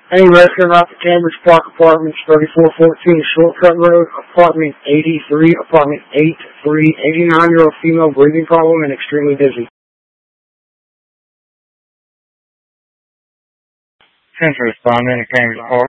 Any resident about the Cambridge Park Apartments, 3414 Shortcut Road, Apartment 83, Apartment 83, 89-year-old female, breathing problem and extremely dizzy. 10 to respond in Cambridge Park.